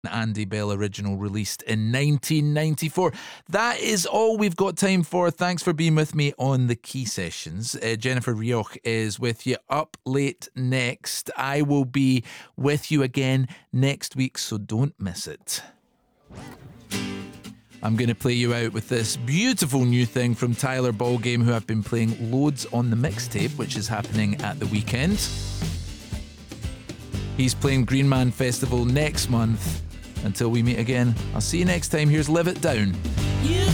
Andy Bell original, released in 1994. That is all we've got time for. Thanks for being with me on the Key Sessions. Jennifer Rioch is with you up late next. I will be with you again next week, so don't miss it. I'm going to play you out with this beautiful new thing from Tyler Ballgame, who I've been playing loads on the mixtape, which is happening at the weekend. He's playing Green Man Festival next month. Until we meet again, I'll see you next time. Here's Live It Down.